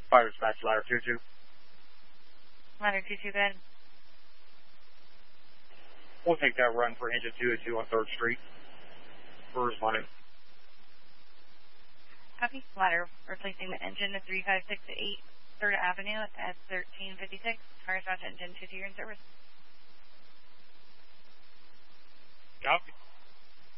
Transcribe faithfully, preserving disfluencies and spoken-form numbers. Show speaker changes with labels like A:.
A: Fire dispatch, ladder two two.
B: Ladder two two, good.
A: We'll take that run for engine two oh two on third Street. We're responding.
B: Copy. Ladder replacing the engine to three five six eight third Avenue at thirteen fifty-six. Fire dispatch engine two two, you're in service.